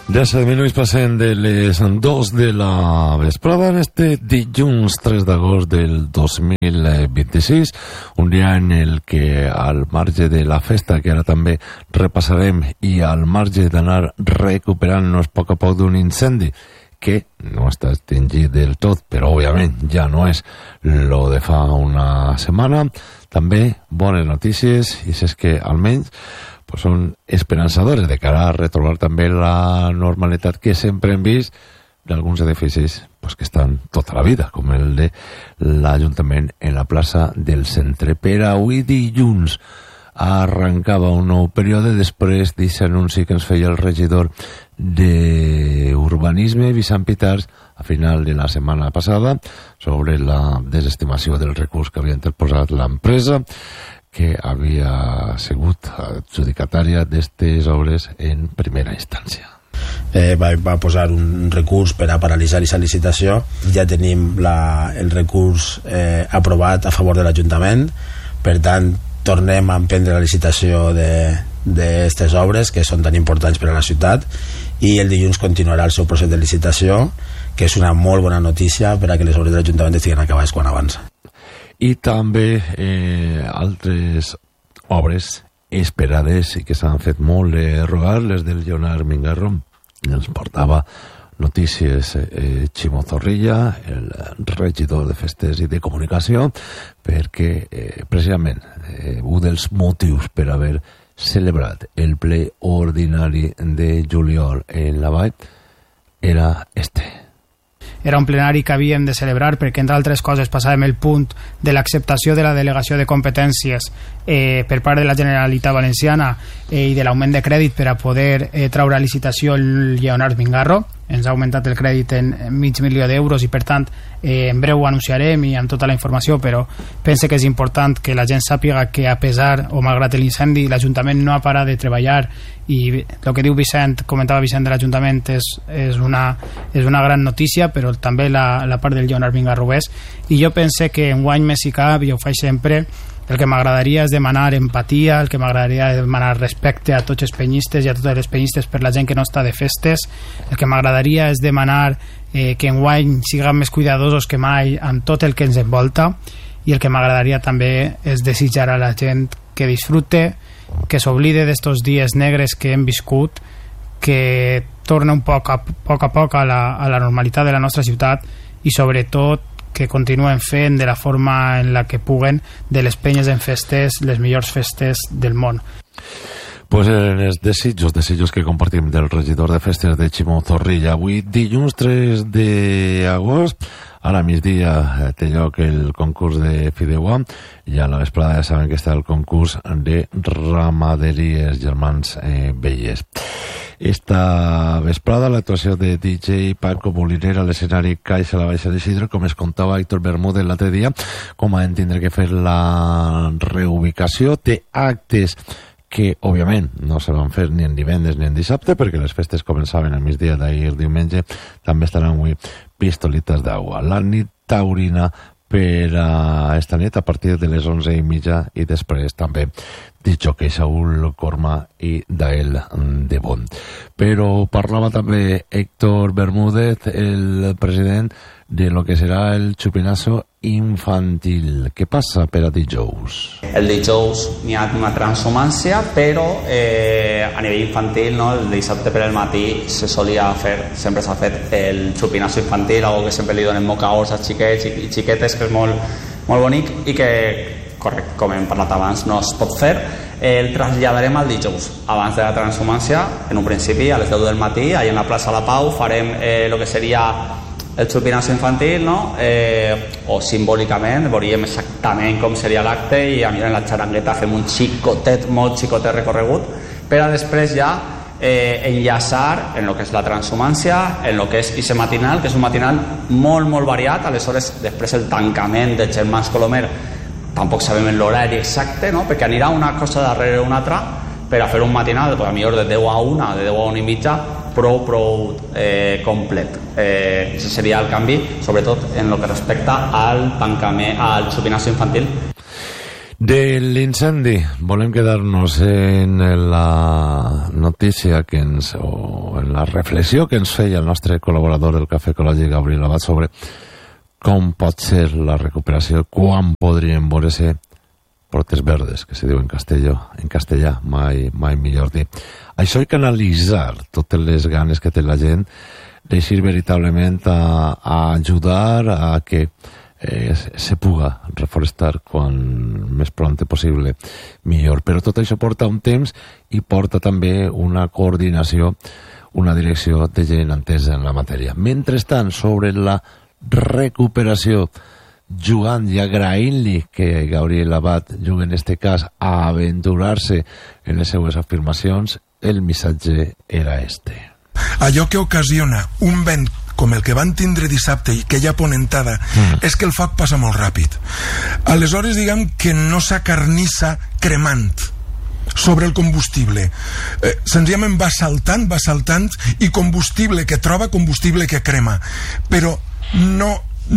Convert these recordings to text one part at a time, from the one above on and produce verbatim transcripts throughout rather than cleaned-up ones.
disset minuts passen de les dos de la vesprada en este dilluns tres d'agost del dos mil vint-i-sis, un dia en el que al marge de la festa que ara també repassarem i al marge d'anar recuperant-nos a poc a poc d'un incendi que no està extingit del tot, però òbviament ja no és lo de fa una setmana, també bones notícies, i és que almenys pues són esperançadores de cara a retrobar també la normalitat que sempre hem vist d'alguns edificis pues, que estan tota la vida, com el de l'Ajuntament en la plaça del centre. Per avui dilluns arrencava un nou període després d'aquest anunci que ens feia el regidor d'Urbanisme, Vicent Pitarch, a final de la setmana passada, sobre la desestimació del recurs que havia interposat l'empresa, que havia sigut adjudicatària d'estes obres en primera instància. Eh, va, va posar un recurs per a paralitzar aquesta licitació. Ja tenim la, el recurs eh, aprovat a favor de l'Ajuntament, per tant tornem a emprendre la licitació d'aquestes obres que són tan importants per a la ciutat, i el dilluns continuarà el seu procés de licitació, que és una molt bona notícia per a que les obres de l'Ajuntament estiguin acabades quan avança. I també eh, altres obres esperades i que s'han fet molt de rogar, les del Lleonard Mingarro. Ens portava notícies eh, Ximo Zorrilla, el regidor de Festes i de Comunicació, perquè eh, precisament eh, un dels motius per haver celebrat el ple ordinari de juliol en la Vall era este. Era un plenari que havíem de celebrar perquè, entre altres coses, passàvem el punt de l'acceptació de la delegació de competències eh, per part de la Generalitat Valenciana eh, i de l'augment de crèdit per a poder eh, traure a licitació el Lleonard Mingarro. Ens ha augmentat el crèdit en mig milió d'euros i, per tant, eh, en breu ho anunciarem i amb tota la informació, però pense que és important que la gent sàpiga que, a pesar o malgrat l'incendi, l'Ajuntament no ha parat de treballar, i el que diu Vicent, comentava Vicent de l'Ajuntament, és, és, una, és una gran notícia, però també la, la part del Lleonard Mingarro és. I jo pense que enguany més i cap, i ho faig sempre, el que m'agradaria és demanar empatia, el que m'agradaria és demanar respecte a tots els penyistes i a totes les penyistes per la gent que no està de festes, el que m'agradaria és demanar eh, que enguany siguem més cuidadosos que mai amb tot el que ens envolta, i el que m'agradaria també és desitjar a la gent que disfrute, que s'oblide d'estos dies negres que hem viscut, que torna un poc a poc a poc a la, a la normalitat de la nostra ciutat, i sobretot que continuen fent de la forma en la que puguen de les penyes en festes les millors festes del món. Pues eren els desitjos, desitjos que compartim del regidor de Festes de Ximo Zorrilla. Avui, dilluns tres d'agost, a la migdia té lloc el concurs de Fideuà, i a la vesprada ja saben que està el concurs de ramaderies Germans eh, Velles. Esta vesprada l'actuació de D J Paco Molinera a l'escenari Caixa a la Baixa d'Isidre, com es contava Héctor Bermúdez l'altre dia, com han tindre que fer la reubicació. Té actes que, òbviament, no se van fer ni en divendres ni en dissabte, perquè les festes començaven a migdia d'ahir diumenge. També estaran avui pistolites d'aigua. La nit taurina per a esta nit a partir de les onze i mitja, i després també dicho que Saúl Corma i Dael de Bon. Però parlava també Héctor Bermúdez, el president, de lo que serà el xupinazo infantil. Què passa per a dijous? El dijous n'hi ha una transhumància, però eh, a nivell infantil, no, el dissabte per el matí se solia fer, sempre s'ha fet el xupinazo infantil, algo que sempre li donen mocaors a xiquets i xiquetes, que és molt, molt bonic i que, correcte, com hem parlat abans, no es pot fer. El traslladarem al dijous, abans de la transhumància, en un principi a les deu del matí, allà en la plaça La Pau, farem el eh, que seria el xupinazo infantil, no? eh, o simbòlicament, veuríem exactament com seria l'acte, i a mi en la xarangueta fem un xicotet, molt xicotet recorregut, per a després ja eh, enllaçar en el que és la transhumància, en el que és ese matinal, que és un matinal molt, molt variat. Aleshores, després el tancament de Germans Colomer, tampoc sabem l'horari exacte, no? Perquè anirà una cosa darrere una altra, per a fer un matinal, pues, a millor de deu a una, de deu a una i mitja, prou, prou eh, complet. Eh, ese seria el canvi, sobretot en el que respecta al tancament, al xupinazo infantil. De l'incendi volem quedar-nos en la notícia que ens, o en la reflexió que ens feia el nostre col·laborador del Cafè Ecològic, Gabriel Abad, sobre com pot ser la recuperació, quan podrien veure-se portes verdes, que se diu en castellà, en castellà, mai, mai millor dir. Això hi que analitzar totes les ganes que té la gent d'eixir veritablement a, a ajudar a que eh, se puga reforestar quan més pront possible millor. Però tot això porta un temps i porta també una coordinació, una direcció de gent entesa en la matèria. Mentrestant, sobre la recuperació, jugant i agraint-li que Gabriel Abad jugui en este cas a aventurar-se en les seues afirmacions, el missatge era este. Allò que ocasiona un vent com el que van tindre dissabte i aquella ponentada mm. és que el foc passa molt ràpid. Aleshores, diguem que no s'acarnissa cremant sobre el combustible. Eh, senzillament va saltant, va saltant, i combustible que troba, combustible que crema. Però no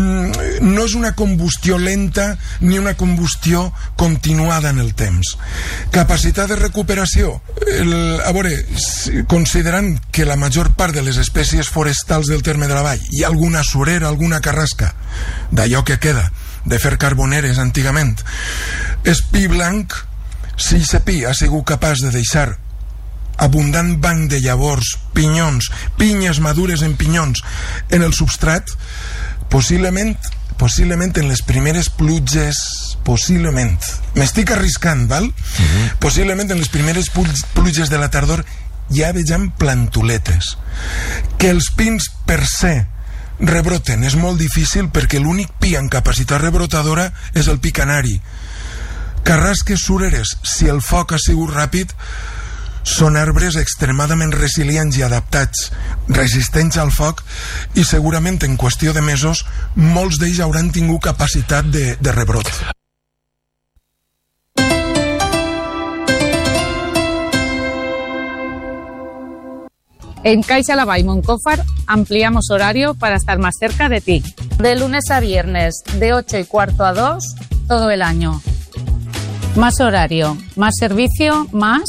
no és una combustió lenta ni una combustió continuada en el temps. Capacitat de recuperació, el, a veure, considerant que la major part de les espècies forestals del terme de la vall, hi ha alguna surera, alguna carrasca d'allò que queda de fer carboneres antigament, és pi blanc. Si aquest pi ha sigut capaç de deixar abundant banc de llavors, pinyons, pinyes madures en pinyons en el substrat, possiblement possiblement en les primeres pluges, possiblement, m'estic arriscant, val? Uh-huh. Possiblement en les primeres pluges de la tardor ja vegem plantuletes. Que els pins per se rebroten és molt difícil, perquè l'únic pi amb capacitat rebrotadora és el pi canari. Carrasques sureres, si el foc ha sigut ràpid, són arbres extremadament resilients i adaptats, resistents al foc, i segurament en qüestió de mesos molts d'ells hauran tingut capacitat de, de rebrot. En Caixa Lavall Moncófar ampliamos horario para estar más cerca de ti. De lunes a viernes, de ocho y cuarto a dos, todo el año. Más horario, más servicio, más...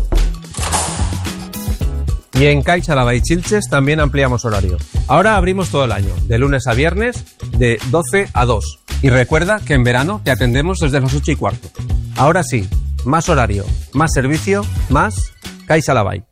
Y en Caixa Lavall Xilxes también ampliamos horario. Ahora abrimos todo el año, de lunes a viernes, de doce a dos. Y recuerda que en verano te atendemos desde las ocho y cuarto. Ahora sí, más horario, más servicio, más Caixa Lavall.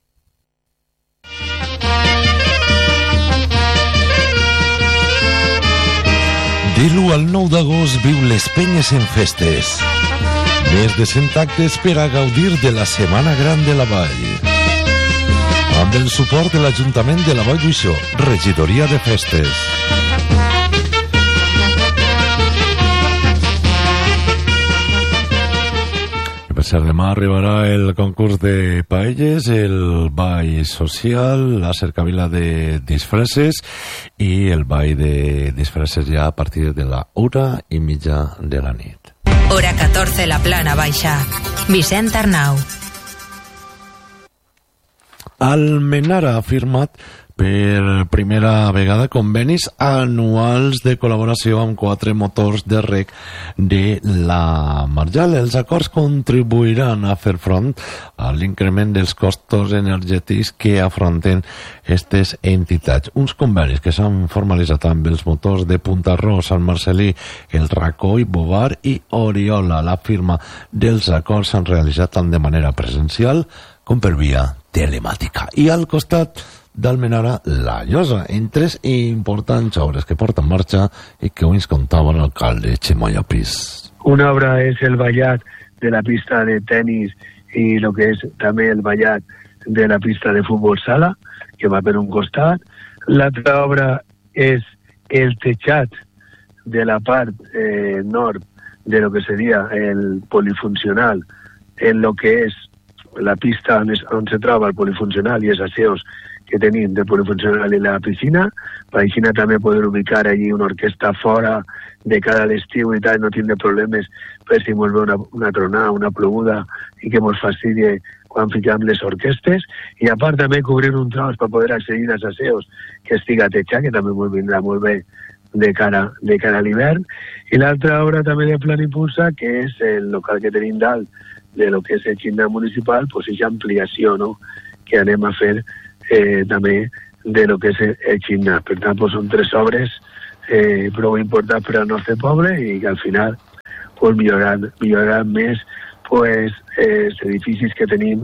De l'u al nou d'agost viu les Penyes en festes. Més de cent actes per a gaudir de la Setmana Gran de la Vall. Amb el suport de l'Ajuntament de la Vall d'Uixó, Regidoria de Festes. I per cert, demà arribarà el concurs de paelles, el ball social, la cercavila de disfresses i el ball de disfresses ja a partir de la una i mitja de la nit. Hora catorze, la Plana Baixa. Vicent Arnau. Almenara ha firmat per primera vegada convenis anuals de col·laboració amb quatre motors de reg de la Marjal. Els acords contribuiran a fer front a l'increment dels costos energètics que afronten aquestes entitats. Uns convenis que s'han formalitzat amb els motors de Puntarrós, Sant Marcelí, el Racó i Bovar i Oriola. La firma dels acords s'han realitzat tant de manera presencial com per via telemàtica. I al costat d'Almenara, la Llosa, en tres importants obres que porta en marxa i que avui ens contava l'alcalde Ximo Llopis. Una obra és el vallat de la pista de tenis i el que és també el vallat de la pista de futbol sala, que va per un costat. L'altra obra és el teixat de la part eh, nord de lo que seria el polifuncional, en lo que és la pista on, es, on se troba el polifuncional i els aseos que tenim de polifuncional i la piscina. Per així també poder ubicar allí una orquestra fora de cada l'estiu i tal, no tindre problemes per si ens ve una, una tronada, una ploguda i que ens fastidie quan fiquem les orquestes. I a part també cobrir un tros per poder accedir als aseos que estiga teixat, que també ens vindrà molt bé de cara, de cara a l'hivern. I l'altra obra també de Plan Impulsa, que és el local que tenim dalt de lo que és el gimnàs municipal, pues és ampliació, no?, que anem a fer eh, també de lo que és el, el gimnàs. Per tant, pues, són tres obres eh, prou importants per al nostre poble i que al final pues, milloraran, milloraran més pues, eh, els edificis que tenim.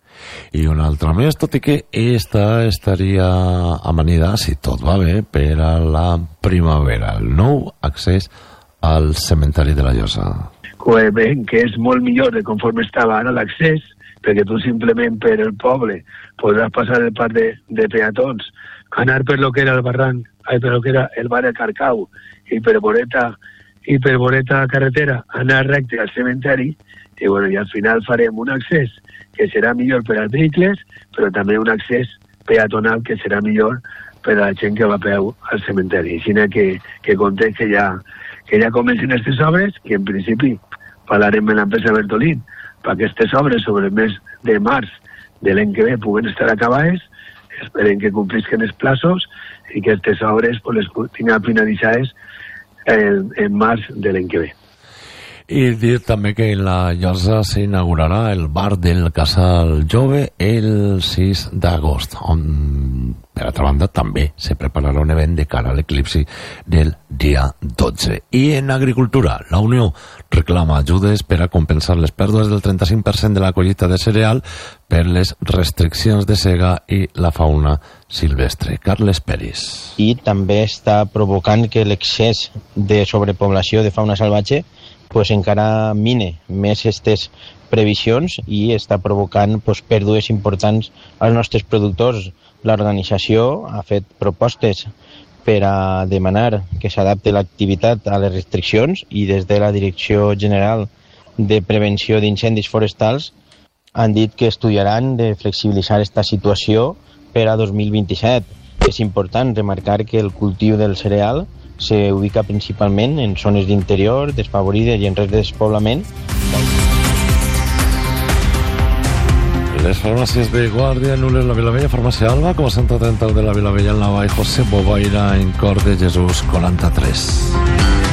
I una altra més, tot i que esta estaria amanida, si tot va bé, per a la primavera, el nou accés al cementeri de la Llosa. Ben, que és molt millor de conforme estava ara l'accés, perquè tu simplement per el poble podràs passar el parc de, de peatons, anar per lo que era el barranc, ai, per lo que era el bar de Carcau, i per voreta, i per voreta carretera, anar recte al cementeri, i, bueno, i al final farem un accés que serà millor per als vehicles, però també un accés peatonal que serà millor per a la gent que va a peu al cementeri. Així que, que compte que ja, que ja comencen aquestes obres, que en principi parlarem amb l'empresa Bertolín, perquè aquestes obres sobre el mes de març de l'any que ve puguen estar acabades, esperem que complisquen els plaços i que aquestes obres pues, les tinguin finalitzades en, en març de l'any que ve. I dir també que en la Llosa s'inaugurarà el bar del Casal Jove el sis d'agost, on, per altra banda, també se prepararà un event de cara a l'eclipsi del dia dotze. I en agricultura, la Unió reclama ajudes per a compensar les pèrdues del trenta-cinc per cent de la collita de cereal per les restriccions de sega i la fauna silvestre. Carles Peris. I també està provocant que l'excés de sobrepoblació de fauna salvatge pues encara mine més aquestes previsions i està provocant pues, pèrdues importants als nostres productors. L'organització ha fet propostes per a demanar que s'adapti l'activitat a les restriccions i des de la Direcció General de Prevenció d'Incendis Forestals han dit que estudiaran de flexibilitzar aquesta situació per a dos mil vint-i-set. És important remarcar que el cultiu del cereal se ubica principalment en zones d'interior, desfavorides i en risc de despoblament. Les farmàcies de Guàrdia, Nules, la Vilavella, Farmàcia Alba, com a Santa Trenta de la Vilavella, en la Vall José Bobaira, en Cor de Jesús, quaranta-tres.